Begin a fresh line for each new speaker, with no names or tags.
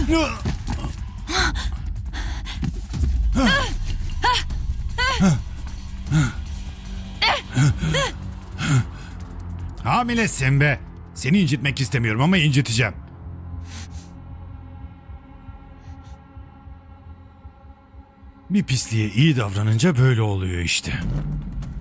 Hamilesin be. Seni incitmek istemiyorum ama inciteceğim. Bir pisliğe iyi davranınca böyle oluyor işte.